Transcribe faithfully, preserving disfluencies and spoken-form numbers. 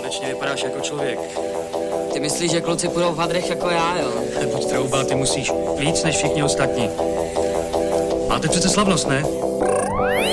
konečně vypadáš jako člověk. Ty myslíš, že kluci půjdou v hadrech jako já, jo? Nebuď troubal, ty musíš víc než všichni ostatní. Máte přece slavnost, ne?